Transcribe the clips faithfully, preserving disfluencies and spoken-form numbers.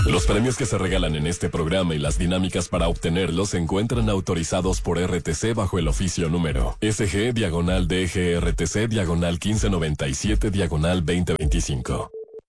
Los premios que se regalan en este programa y las dinámicas para obtenerlos se encuentran autorizados por R T C bajo el oficio número S G diagonal D G R T C diagonal quince noventa y siete diagonal veinte veinticinco.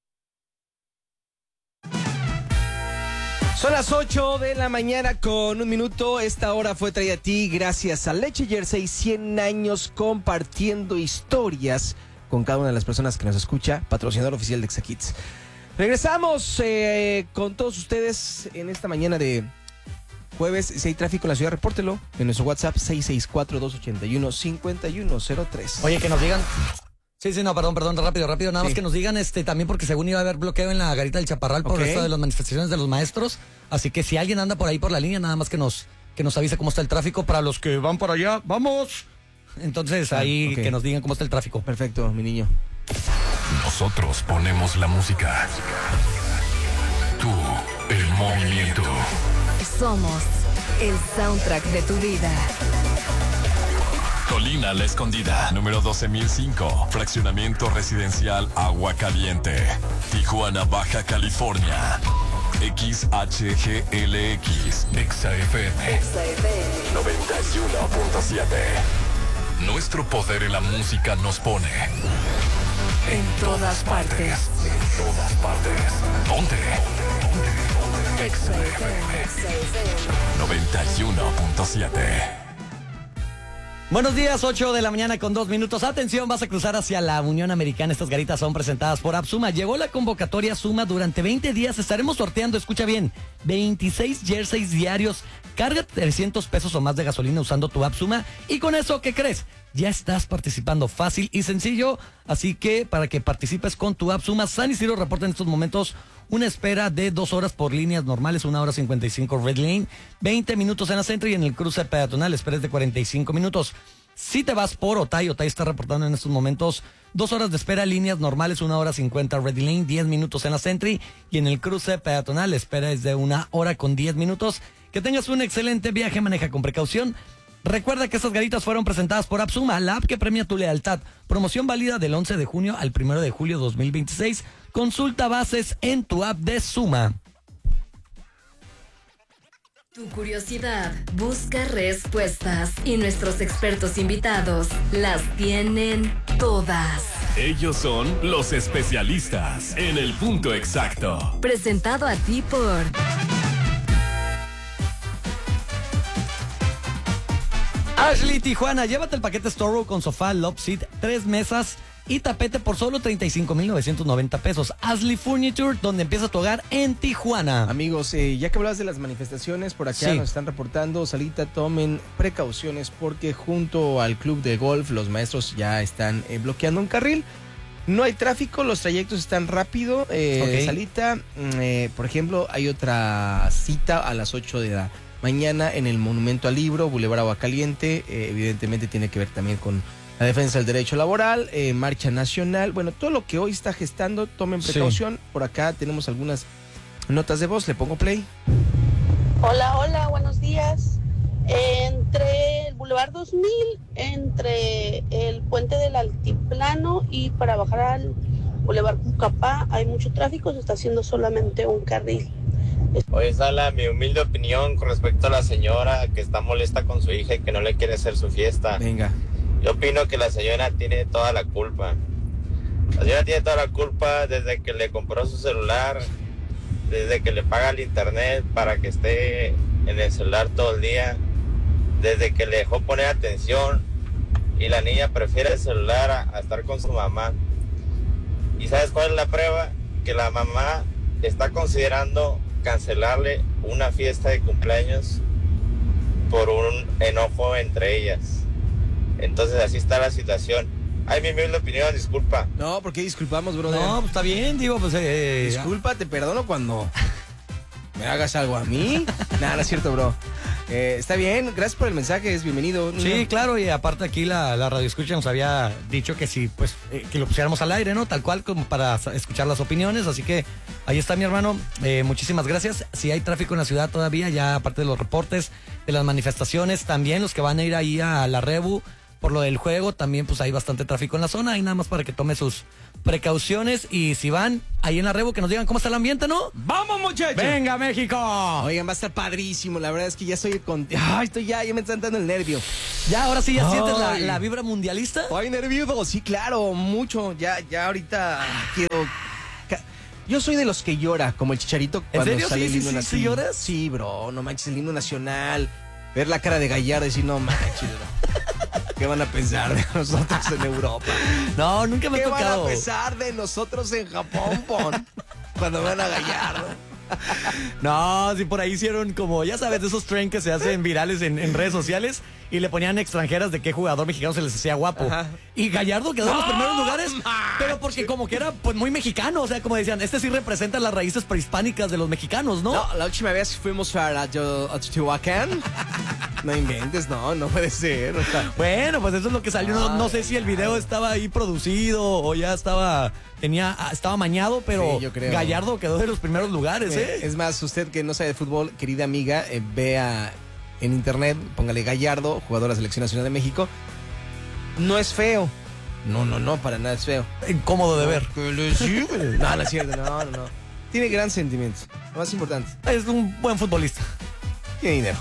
Son las ocho de la mañana con un minuto. Esta hora fue traída a ti gracias a Leche Jersey, cien años compartiendo historias con cada una de las personas que nos escucha, patrocinador oficial de ExaKids. Regresamos eh, con todos ustedes en esta mañana de jueves. Si hay tráfico en la ciudad, repórtelo en nuestro WhatsApp seis seis cuatro, dos ocho uno, cinco uno cero tres. Oye, que nos digan... Sí, sí, no, perdón, perdón, rápido, rápido. Nada sí. más que nos digan este también porque según iba a haber bloqueo en la Garita del Chaparral por okay. esto de las manifestaciones de los maestros. Así que si alguien anda por ahí por la línea, nada más que nos, que nos avise cómo está el tráfico para los que van para allá. ¡Vamos! Entonces ahí okay. que nos digan cómo está el tráfico. Perfecto, mi niño. Nosotros ponemos la música. Tú, el movimiento. Somos el soundtrack de tu vida. Colina La Escondida, número doce mil cinco, fraccionamiento residencial Agua Caliente, Tijuana, Baja California. X H G L X, Exa F M, Exa F M noventa y uno punto siete. Nuestro poder en la música nos pone en, en todas partes. partes. En todas partes. Ponte. Exa F M noventa y uno punto siete. Buenos días, ocho de la mañana con dos minutos. Atención, vas a cruzar hacia la Unión Americana. Estas garitas son presentadas por AppSuma. Llegó la convocatoria Suma. Durante veinte días estaremos sorteando, escucha bien, veintiséis jerseys diarios. Carga trescientos pesos o más de gasolina usando tu AppSuma. Y con eso, ¿qué crees? Ya estás participando fácil y sencillo. Así que para que participes con tu AppSuma, San Isidro reporta en estos momentos una espera de dos horas por líneas normales, una hora cincuenta y cinco Red Lane, veinte minutos en la Centro y en el cruce peatonal esperes de cuarenta y cinco minutos. Si te vas por Otay, Otay está reportando en estos momentos dos horas de espera, líneas normales, una hora cincuenta Red Lane, diez minutos en la Sentry y en el cruce peatonal espera es de una hora con diez minutos. Que tengas un excelente viaje, maneja con precaución. Recuerda que estas garitas fueron presentadas por AppSuma, la app que premia tu lealtad. Promoción válida del once de junio al primero de julio dos mil veintiséis. Consulta bases en tu app de Suma. Tu curiosidad busca respuestas y nuestros expertos invitados las tienen todas. Ellos son los especialistas en el punto exacto. Presentado a ti por... Ashley Tijuana, llévate el paquete Storrow con sofá, love seat, tres mesas y tapete por solo treinta y cinco mil novecientos noventa pesos. Ashley Furniture, donde empieza tu hogar en Tijuana. Amigos, eh, ya que hablabas de las manifestaciones, por acá sí. nos están reportando, Salita, tomen precauciones porque junto al club de golf los maestros ya están eh, bloqueando un carril. No hay tráfico, los trayectos están rápido. Eh, okay. Salita, eh, por ejemplo, hay otra cita a las ocho de la mañana en el Monumento al Libro, Boulevard Agua Caliente. Eh, evidentemente tiene que ver también con la defensa del derecho laboral, eh, marcha nacional. Bueno, todo lo que hoy está gestando, tomen precaución. Sí. Por acá tenemos algunas notas de voz, le pongo play. Hola, hola, buenos días. Entre el Boulevard dos mil, entre el puente del Altiplano y para bajar al Boulevard Cucapá hay mucho tráfico, se está haciendo solamente un carril. Oye, Sala, mi humilde opinión con respecto a la señora que está molesta con su hija y que no le quiere hacer su fiesta. Venga. Yo opino que la señora tiene toda la culpa. La señora tiene toda la culpa desde que le compró su celular, desde que le paga el internet para que esté en el celular todo el día, desde que le dejó poner atención y la niña prefiere el celular a, a estar con su mamá. ¿Y sabes cuál es la prueba? Que la mamá está considerando cancelarle una fiesta de cumpleaños por un enojo entre ellas. Entonces así está la situación. Ay, mi humilde opinión, disculpa. No, ¿por qué disculpamos, brother? No, pues está bien, digo, pues... Eh, disculpa, te perdono cuando me hagas algo a mí. Nada, no es cierto, bro. Eh, está bien, gracias por el mensaje, es bienvenido. Sí, no. Claro, y aparte aquí la, la radio escucha nos había dicho que sí, pues, eh, que lo pusiéramos al aire, ¿no? Tal cual como para escuchar las opiniones, así que ahí está mi hermano, eh, muchísimas gracias. Si hay tráfico en la ciudad todavía, ya aparte de los reportes de las manifestaciones, también los que van a ir ahí a la Rebu, por lo del juego, también pues hay bastante tráfico en la zona, y nada más para que tome sus precauciones. Y si van ahí en la Rebo, que nos digan cómo está el ambiente, ¿no? ¡Vamos, muchachos! ¡Venga, México! Oigan, va a estar padrísimo. La verdad es que ya estoy con... Ay, estoy ya, ya me está entrando el nervio. Ya, ahora sí, ya Ay. sientes la, la vibra mundialista. Ay, nervioso. Sí, claro, mucho. Ya, ya ahorita quiero... Yo soy de los que llora, como el Chicharito cuando serio? sale ¿Sí, el himno sí, sí, nacional. sí lloras? Sí, bro, no manches, el himno nacional. Ver la cara de Gallardo y decir, no manches, bro. ¿Qué van a pensar de nosotros en Europa? No, nunca me ha ¿Qué van tocado. a pensar de nosotros en Japón, pon? Cuando van a Gallardo. No, sí, por ahí hicieron como, ya sabes, de esos trends que se hacen virales en, en redes sociales, y le ponían extranjeras de qué jugador mexicano se les hacía guapo. Ajá. Y Gallardo quedó en los ¡No primeros lugares, manches! pero porque como que era pues muy mexicano, o sea, como decían, este sí representa las raíces prehispánicas de los mexicanos, ¿no? No, la última vez fuimos para yo- a Teotihuacán. No inventes, no, no puede ser. O sea, Bueno, pues eso es lo que salió. No, no sé si el video estaba ahí producido o ya estaba tenía estaba mañado, pero Sí, yo creo. Gallardo quedó de los primeros lugares, ¿eh? Es más, usted que no sabe de fútbol, querida amiga, eh, vea en internet, póngale Gallardo, jugador de la Selección Nacional de México. No es feo. No, no, no, para nada es feo. Incómodo de ver. Que le sirve. No, no es cierto, no, no, no. Tiene gran sentimiento. Lo más importante, Es un buen futbolista. tiene dinero.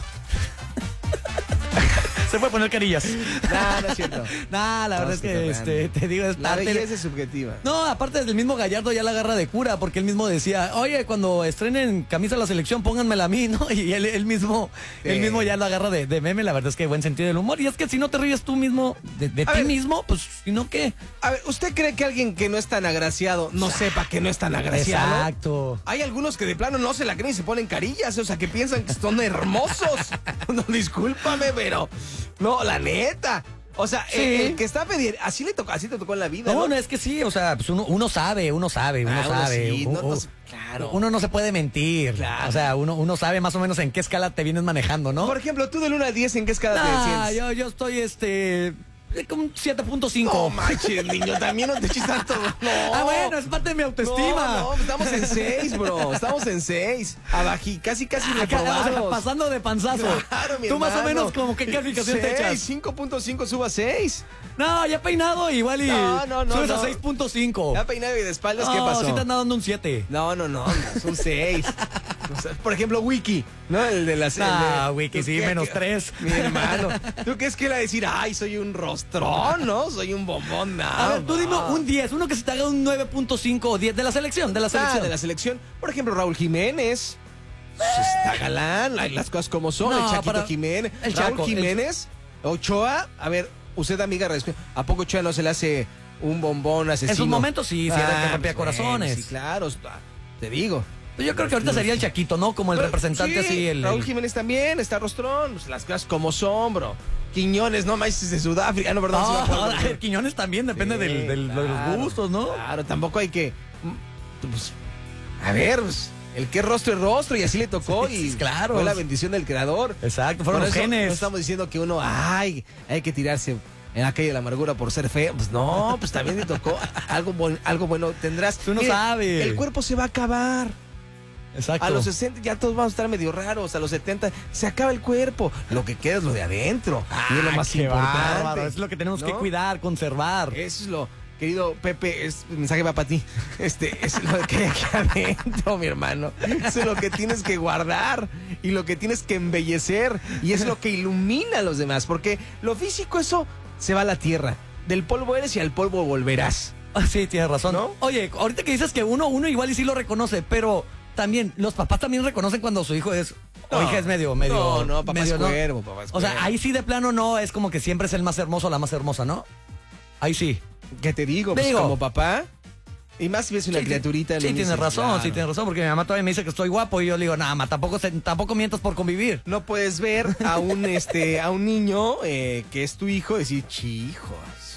Se puede poner carillas. No, no es cierto. Nah, la verdad es que este, te digo, es La parte de- belleza es subjetiva. No, aparte del mismo Gallardo ya la agarra de cura, porque él mismo decía, oye, cuando estrenen camisa a la selección, pónganmela a mí, ¿no? Y él, él mismo, Sí. él mismo ya lo agarra de, de meme. La verdad es que hay buen sentido del humor. Y es que si no te ríes tú mismo de, de ti ver. mismo, pues si no, ¿qué? A ver, ¿usted cree que alguien que no es tan agraciado no sepa que no es tan agraciado? Exacto. Hay algunos que de plano no se la creen y se ponen carillas, o sea, que piensan que son hermosos. No, discúlpame, pero no, la neta. O sea, Sí. el, el que está pedir, así le tocó, así te tocó en la vida, No, ¿no? no, es que sí, o sea, pues uno, uno sabe, uno sabe, uno Ah, uno sabe. sí, u- no, no u- se- claro. Uno no se puede mentir. Claro. O sea, uno, uno sabe más o menos en qué escala te vienes manejando, ¿no? Por ejemplo, tú del uno al diez, ¿en qué escala Nah, te sientes? yo, yo estoy este eh, como un siete punto No cinco. manches, niño, también no te eches tanto. No. Ah, bueno, es parte de mi autoestima. No, no, estamos en seis, bro. Estamos en seis. Abají, casi, casi Acá, o sea, reprobados. pasando de panzazo. Claro, mi Tú más o hermano. menos como qué calificación te seis, echas. cinco punto cinco suba a seis. No, ya peinado igual y No, no, no, subes a no. seis punto cinco. Ya peinado y de espaldas, ¿qué No, pasó? sí te anda dando un siete. No, no, no, es un seis. O sea, por ejemplo, Wiki, ¿no? El de las... el Ah, de- Wiki, ¿tú sí, qué- menos qué- tres. Mi hermano. ¿Tú qué es que él va a decir? Ay, soy un rostrón, ¿no? Soy un bombón. No, A ver, tú no. dime un diez, uno que se te haga un nueve punto cinco o diez de la selección, de la Ah, selección. de la selección. Por ejemplo, Raúl Jiménez. Pues está galán, hay las cosas como son. No, el Chaquito para- Jiménez. el Raúl Chaco, el- Jiménez. Ochoa. A ver, usted, amiga, resp- ¿a poco Ochoa no se le hace un bombón asesino? En sus momentos sí, sí, era que rompía pues, bueno, corazones. sí, claro. está- Te digo. Yo creo que ahorita sería el Chaquito, ¿no? Como el Pero, representante sí, así. El, Raúl el- Jiménez también, está rostrón. Pues, las cosas como son, bro. Quiñones, no más de Sudáfrica. No, perdón. No, sí me acuerdo. a ver, Quiñones también depende Sí, del, del- de claro, los gustos, ¿no? Claro, tampoco hay que. mm, pues, a ver, pues, el que rostro es rostro y así le tocó Sí, y sí, claro. fue la bendición del creador. Exacto, fueron Por los eso genes. No estamos diciendo que uno, ay, hay que tirarse en la calle de la amargura por ser feo. Pues no, pues también le tocó. Algo, buen- algo bueno tendrás. Tú no Mire, sabes. El cuerpo se va a acabar. Exacto. A los sesenta ya todos vamos a estar medio raros. A los setenta se acaba el cuerpo. Lo que queda es lo de adentro. y es lo Ah, más qué importante. bárbaro, es lo que tenemos que ¿no? cuidar, conservar. Eso es lo, querido Pepe, es el mensaje va para ti. Este, es lo que hay aquí adentro, mi hermano. Eso es lo que tienes que guardar y lo que tienes que embellecer y es lo que ilumina a los demás, porque lo físico eso se va a la tierra. Del polvo eres y al polvo volverás. Ah, sí, tienes razón. ¿No? Oye, ahorita que dices que uno, uno igual y sí lo reconoce, pero también, los papás también reconocen cuando su hijo es, o No. hija es medio, medio. No, no, papá medio, es cuervo, papá es O sea, cuervo. ahí sí de plano no, es como que siempre es el más hermoso o la más hermosa, ¿no? Ahí sí. ¿Qué te digo? Pues Digo. como papá. Y más si ves una Sí, criaturita. Sí, le tienes dices, razón, claro. sí tienes razón, porque mi mamá todavía me dice que estoy guapo y yo le digo, nada, ma, tampoco, se- tampoco mientas por convivir. No puedes ver a un este a un niño eh, que es tu hijo y decir, chijos.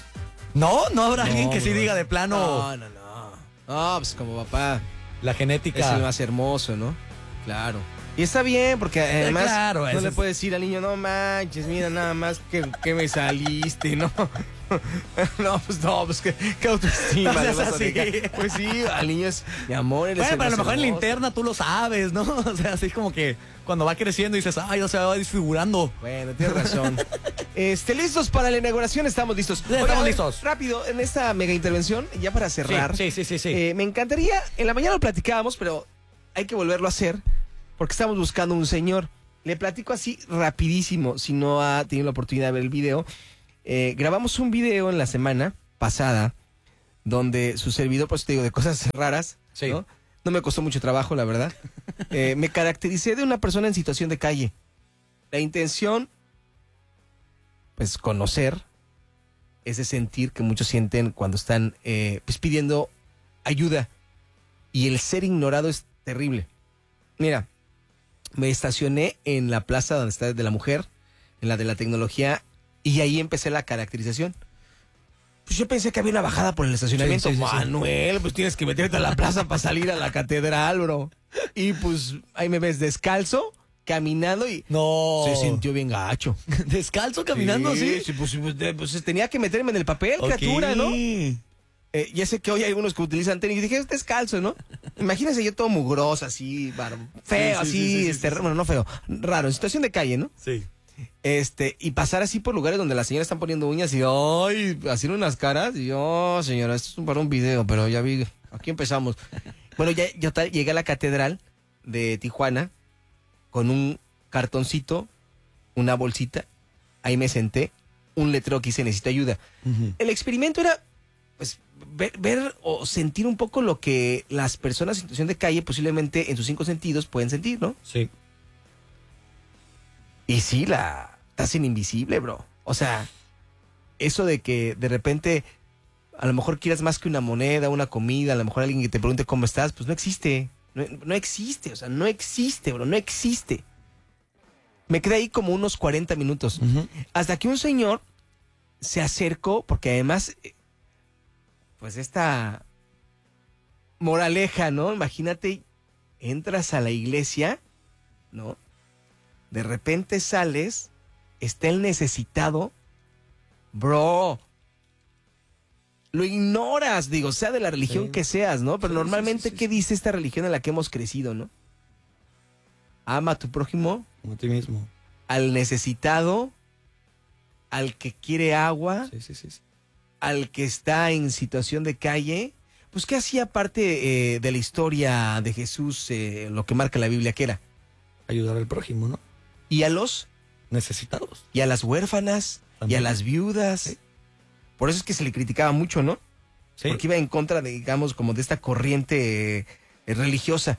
No, no habrá No, alguien que sí bro. diga de plano No, no, no. No, pues como papá. la Es genética. el más hermoso, ¿no? Claro. Y está bien, porque además claro, no ese le es- puedes decir al niño, no manches, mira nada más que, que me saliste, ¿no? No, pues no, pues qué, qué autoestima. No le seas vas a así. dejar. Pues sí, al niño es mi amor, él es Bueno, el pero a lo más mejor en la hermoso. interna tú lo sabes, ¿no? O sea, así como que cuando va creciendo dices, ay, ya se va desfigurando. Bueno, tienes razón. Este, listos para la inauguración, estamos listos. Ya estamos Oiga, listos. Rápido, en esta mega intervención, ya para cerrar. Sí, sí, sí, sí. sí. Eh, me encantaría, en la mañana lo platicábamos, pero hay que volverlo a hacer, porque estamos buscando un señor. Le platico así rapidísimo, si no ha tenido la oportunidad de ver el video. Eh, grabamos un video en la semana pasada, donde su servidor, pues te digo, de cosas raras, Sí. ¿no? No me costó mucho trabajo, la verdad. Eh, me caractericé de una persona en situación de calle. La intención, pues conocer ese sentir que muchos sienten cuando están eh, pues pidiendo ayuda. Y el ser ignorado es terrible. Mira, me estacioné en la plaza donde está de la mujer, en la de la tecnología, y ahí empecé la caracterización. Pues yo pensé que había una bajada por el estacionamiento. Sí, sí, sí, sí. Manuel, pues tienes que meterte a la plaza para salir a la catedral, bro. Y pues ahí me ves descalzo, caminando y No. se sintió bien gacho. Descalzo caminando Sí, así. sí, pues, pues, de- pues, tenía que meterme en el papel, Ok. criatura, ¿no? Eh, ya sé que hoy hay algunos que utilizan tenis. Y dije, es descalzo, ¿no? Imagínense yo todo mugroso, así, bar- feo, Sí, sí, así, sí, sí, sí, este, sí. bueno, no feo, raro, en situación de calle, ¿no? Sí. Este, y pasar así por lugares donde las señoras están poniendo uñas y, ay, haciendo unas caras. Y yo, oh, señora, esto es para un video, pero ya vi, aquí empezamos. Bueno, ya yo tal, llegué a la catedral de Tijuana con un cartoncito, una bolsita, ahí me senté, un letrero que dice necesito ayuda. El experimento era, pues, ver, ver o sentir un poco lo que las personas en situación de calle posiblemente en sus cinco sentidos pueden sentir, ¿no? Sí. Y sí, la hacen invisible, bro. O sea, eso de que de repente a lo mejor quieras más que una moneda, una comida, a lo mejor alguien que te pregunte cómo estás, pues no existe. No, no existe, o sea, no existe, bro, no existe. Me quedé ahí como unos cuarenta minutos. Ujú. Hasta que un señor se acercó, porque además, eh, pues esta moraleja, ¿no? Imagínate, entras a la iglesia, ¿no? De repente sales, está el necesitado, bro, lo ignoras, digo, sea de la religión Sí. que seas, ¿no? Pero Sí, normalmente, sí, sí, sí, ¿qué sí. dice esta religión en la que hemos crecido, no? Ama a tu prójimo, Como a ti mismo. al necesitado, al que quiere agua, Sí, sí, sí. sí. al que está en situación de calle. Pues, ¿qué hacía parte eh, de la historia de Jesús, eh, lo que marca la Biblia que era? Ayudar al prójimo, ¿no? Y a los, Necesitados. y a las huérfanas, y a También. las viudas. Sí. Por eso es que se le criticaba mucho, ¿no? Sí. Porque iba en contra de, digamos, como de esta corriente eh, religiosa.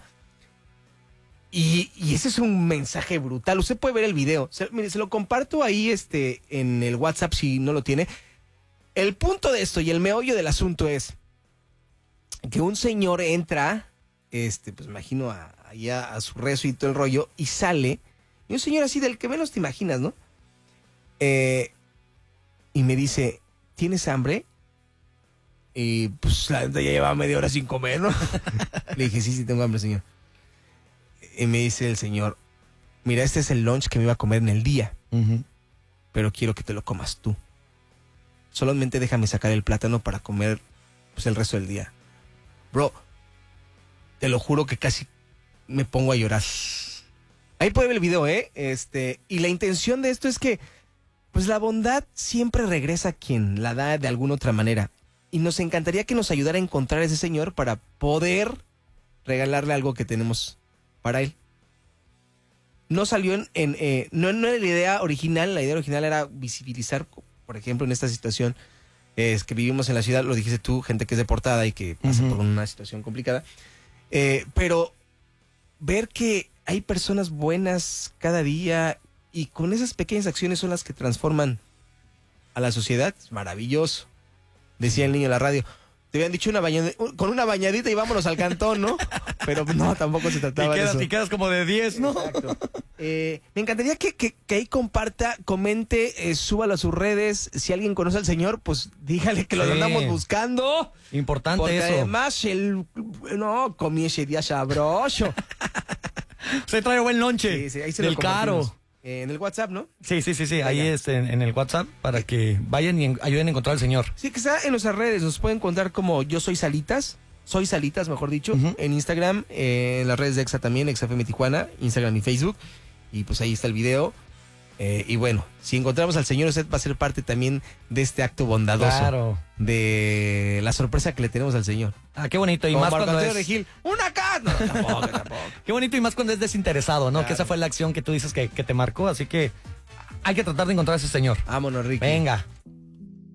Y, y ese es un mensaje brutal. Usted puede ver el video. Se, mire, se lo comparto ahí este, en el WhatsApp si no lo tiene. El punto de esto y el meollo del asunto es que un señor entra, este, pues imagino a, allá a su rezo y todo el rollo, y sale, y un señor así del que menos te imaginas, ¿no? Eh, y me dice, ¿tienes hambre? Y pues la neta ya llevaba media hora sin comer, ¿no? Le dije, sí, sí, tengo hambre, señor. Y me dice el señor, mira, este es el lunch que me iba a comer en el día, Ujú. pero quiero que te lo comas tú. Solamente déjame sacar el plátano para comer pues el resto del día. Bro, te lo juro que casi me pongo a llorar. Ahí puede ver el video, ¿eh? Este, y la intención de esto es que pues la bondad siempre regresa a quien la da de alguna otra manera. Y nos encantaría que nos ayudara a encontrar a ese señor para poder regalarle algo que tenemos para él. No salió en... en, eh, no, no era la idea original, la idea original era visibilizar, por ejemplo, en esta situación, eh, es que vivimos en la ciudad, lo dijiste tú, gente que es deportada y que pasa Ujú. por una situación complicada. Eh, pero ver que hay personas buenas cada día y con esas pequeñas acciones son las que transforman a la sociedad, es maravilloso. Decía el niño en la radio, te habían dicho una baña- con una bañadita y vámonos al cantón, ¿no? Pero no, tampoco se Y trataba de quedas, eso. y quedas como de diez, ¿no? Exacto. Eh, me encantaría que, que, que ahí comparta, comente, eh, súbalo a sus redes. Si alguien conoce al señor, pues dígale que lo Sí. andamos buscando. Importante Porque eso. además el... No, comí ese día sabroso. Se trae buen lonche. Sí, sí, ahí se lo del compartimos. caro. Eh, en el WhatsApp, ¿no? Sí, sí, sí, sí. Ahí Venga. es en, en el WhatsApp para que vayan y en- ayuden a encontrar al señor. Sí, que está en nuestras redes. Nos pueden encontrar como Yo Soy Salitas. Soy Salitas, mejor dicho. Ujú. En Instagram, eh, en las redes de Exa también, Exa F M Tijuana, Instagram y Facebook. Y pues ahí está el video. Eh, y bueno, si encontramos al señor, usted va a ser parte también de este acto bondadoso. Claro. De la sorpresa que le tenemos al señor. Ah, qué bonito. Y Como más Marco cuando Antonio es... Regil, ¡una casa! No, tampoco, tampoco. Qué bonito y más cuando es desinteresado, ¿no? Claro. Que esa fue la acción que tú dices que, que te marcó, así que hay que tratar de encontrar a ese señor. Vámonos, Ricky. Venga.